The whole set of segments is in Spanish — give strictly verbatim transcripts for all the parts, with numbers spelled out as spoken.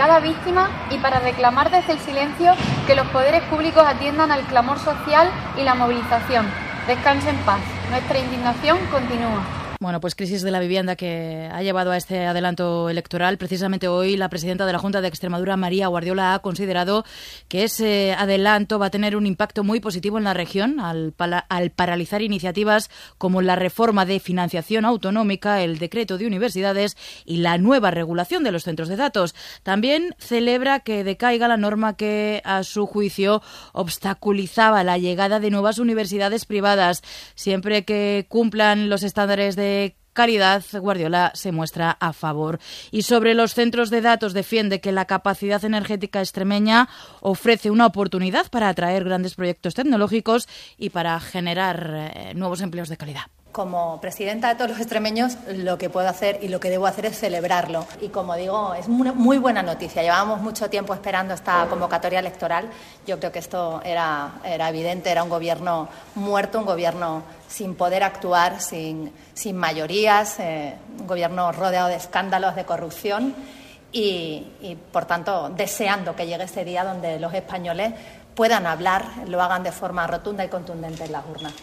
cada víctima y para reclamar desde el silencio que los poderes públicos atiendan al clamor social y la movilización. Descanse en paz. Nuestra indignación continúa. Bueno, pues crisis de la vivienda que ha llevado a este adelanto electoral. Precisamente hoy la presidenta de la Junta de Extremadura, María Guardiola, ha considerado que ese adelanto va a tener un impacto muy positivo en la región al, pala- al paralizar iniciativas como la reforma de financiación autonómica, el decreto de universidades y la nueva regulación de los centros de datos. También celebra que decaiga la norma que, a su juicio, obstaculizaba la llegada de nuevas universidades privadas. Siempre que cumplan los estándares de calidad, Guardiola se muestra a favor. Y sobre los centros de datos, defiende que la capacidad energética extremeña ofrece una oportunidad para atraer grandes proyectos tecnológicos y para generar eh, nuevos empleos de calidad. Como presidenta de todos los extremeños, lo que puedo hacer y lo que debo hacer es celebrarlo. Y como digo, es una muy buena noticia. Llevábamos mucho tiempo esperando esta convocatoria electoral. Yo creo que esto era, era evidente, era un gobierno muerto, un gobierno sin poder actuar, sin, sin mayorías, eh, un gobierno rodeado de escándalos, de corrupción y, y, por tanto, deseando que llegue ese día donde los españoles puedan hablar, lo hagan de forma rotunda y contundente en las urnas.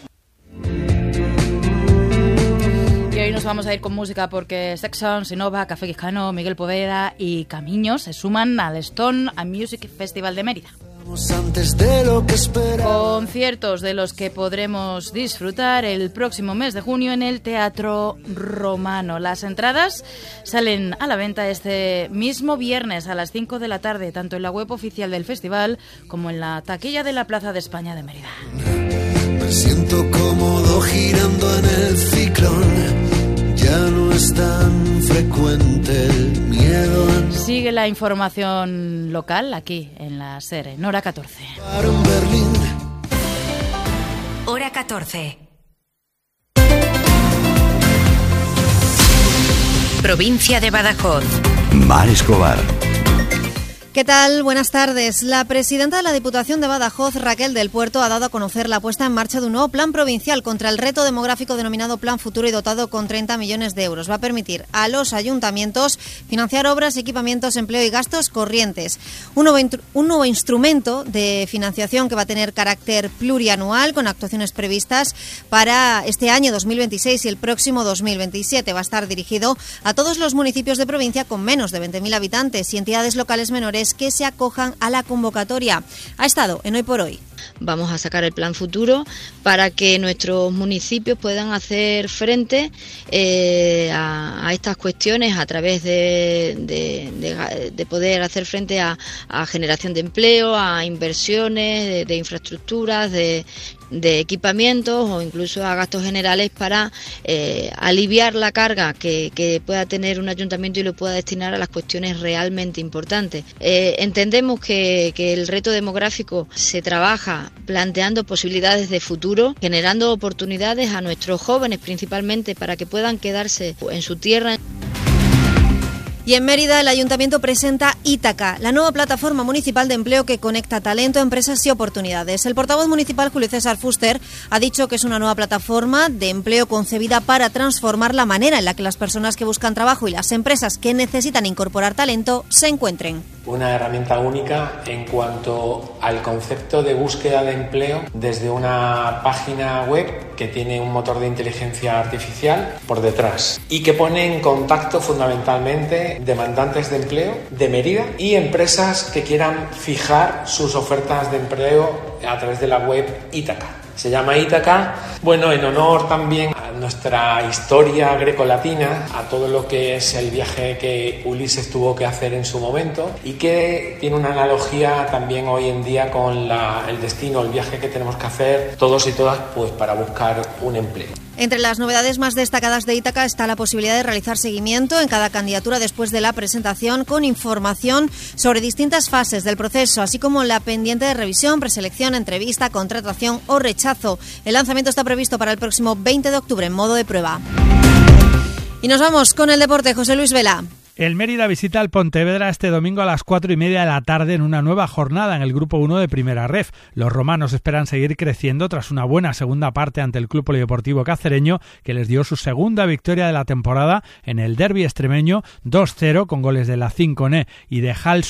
Y hoy nos vamos a ir con música porque Sexon, Sinova, Café Quijano, Miguel Poveda y Camiño se suman al Stone and Music Festival de Mérida. Antes de lo que Conciertos de los que podremos disfrutar el próximo mes de junio en el Teatro Romano. Las entradas salen a la venta este mismo viernes a las cinco de la tarde, tanto en la web oficial del festival como en la taquilla de la Plaza de España de Mérida. Me siento cómodo girando en el ciclón. Ya no es tan frecuente el miedo. Sigue la información local aquí en la SER, en Hora catorce. Hora catorce. Provincia de Badajoz. Mar Escobar. ¿Qué tal? Buenas tardes. La presidenta de la Diputación de Badajoz, Raquel del Puerto, ha dado a conocer la puesta en marcha de un nuevo plan provincial contra el reto demográfico denominado Plan Futuro y dotado con treinta millones de euros. Va a permitir a los ayuntamientos financiar obras, equipamientos, empleo y gastos corrientes. Un nuevo, un nuevo instrumento de financiación que va a tener carácter plurianual con actuaciones previstas para este año dos mil veintiséis y el próximo dos mil veintisiete. Va a estar dirigido a todos los municipios de provincia con menos de veinte mil habitantes y entidades locales menores que se acojan a la convocatoria. Ha estado en Hoy por Hoy. Vamos a sacar el plan futuro para que nuestros municipios puedan hacer frente eh, a, a estas cuestiones a través de, de, de, de poder hacer frente a, a generación de empleo, a inversiones de, de infraestructuras, de de equipamientos o incluso a gastos generales para eh, aliviar la carga que, que pueda tener un ayuntamiento y lo pueda destinar a las cuestiones realmente importantes. Eh, entendemos que, que el reto demográfico se trabaja planteando posibilidades de futuro, generando oportunidades a nuestros jóvenes principalmente para que puedan quedarse en su tierra. Y en Mérida el Ayuntamiento presenta Ítaca, la nueva plataforma municipal de empleo que conecta talento, empresas y oportunidades. El portavoz municipal Julio César Fuster ha dicho que es una nueva plataforma de empleo concebida para transformar la manera en la que las personas que buscan trabajo y las empresas que necesitan incorporar talento se encuentren. Una herramienta única en cuanto al concepto de búsqueda de empleo desde una página web que tiene un motor de inteligencia artificial por detrás y que pone en contacto fundamentalmente demandantes de empleo de Mérida y empresas que quieran fijar sus ofertas de empleo a través de la web Ítaca. Se llama Ítaca, bueno, en honor también a nuestra historia grecolatina, a todo lo que es el viaje que Ulises tuvo que hacer en su momento y que tiene una analogía también hoy en día con la, el destino, el viaje que tenemos que hacer todos y todas pues para buscar un empleo. Entre las novedades más destacadas de Ítaca está la posibilidad de realizar seguimiento en cada candidatura después de la presentación con información sobre distintas fases del proceso, así como la pendiente de revisión, preselección, entrevista, contratación o rechazo. El lanzamiento está previsto para el próximo veinte de octubre en modo de prueba. Y nos vamos con el deporte. José Luis Vela. El Mérida visita al Pontevedra este domingo a las cuatro y media de la tarde en una nueva jornada en el Grupo uno de Primera Ref. Los romanos esperan seguir creciendo tras una buena segunda parte ante el Club Polideportivo Cacereño, que les dio su segunda victoria de la temporada en el derbi extremeño dos cero con goles de La Cinconé y de Hals